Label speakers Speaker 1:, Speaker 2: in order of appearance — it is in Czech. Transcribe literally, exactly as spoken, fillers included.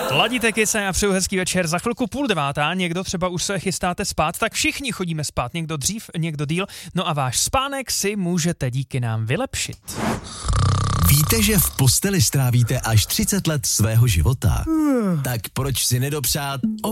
Speaker 1: Ladíte Kise a přeju hezký večer. Za chvilku půl devátá, někdo třeba už se chystáte spát, tak všichni chodíme spát, někdo dřív, někdo díl. No a váš spánek si můžete díky nám vylepšit.
Speaker 2: Víte, že v posteli strávíte až třicet let svého života? Tak proč si nedopřát